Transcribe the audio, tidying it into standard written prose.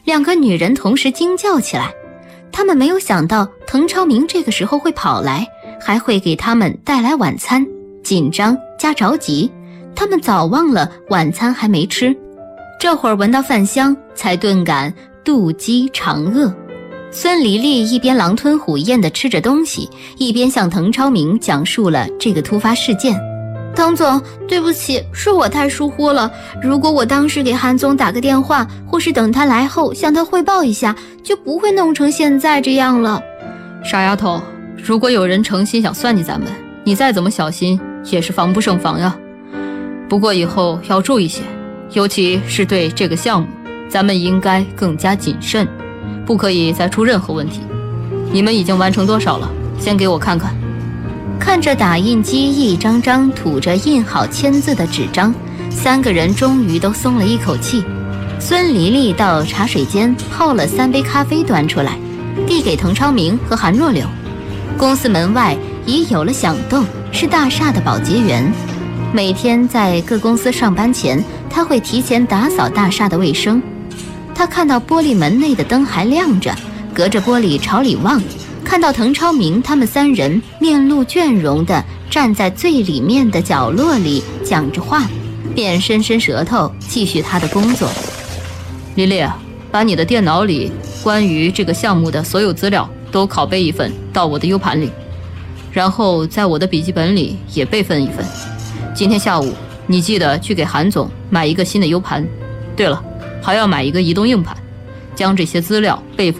两个女人同时惊叫起来。她们没有想到滕超明这个时候会跑来，还会给他们带来晚餐，紧张加着急，他们早忘了晚餐还没吃，这会儿闻到饭香，才顿感肚饥肠饿。孙黎黎一边狼吞虎咽地吃着东西，一边向滕超明讲述了这个突发事件。滕总，对不起，是我太疏忽了。如果我当时给韩总打个电话，或是等他来后向他汇报一下，就不会弄成现在这样了。 傻丫头，如果有人诚心想算计咱们，你再怎么小心也是防不胜防呀。不过以后要注意些，尤其是对这个项目，咱们应该更加谨慎，不可以再出任何问题。你们已经完成多少了？先给我看看。 看着打印机一张张吐着印好签字的纸张，三个人终于都松了一口气。孙黎黎到茶水间泡了3杯咖啡端出来，递给滕超明和韩若柳。公司门外已有了响动，是大厦的保洁员。每天在各公司上班前，他会提前打扫大厦的卫生。他看到玻璃门内的灯还亮着，隔着玻璃朝里望，看到滕超明他们3人面露倦容地站在最里面的角落里讲着话，便伸伸舌头继续他的工作。 黎黎，把你的电脑里关于这个项目的所有资料都拷贝一份到我的 U 盘里，然后在我的笔记本里也备份一份。今天下午你记得去给韩总买一个新的 U 盘，对了，还要买一个移动硬盘，将这些资料备份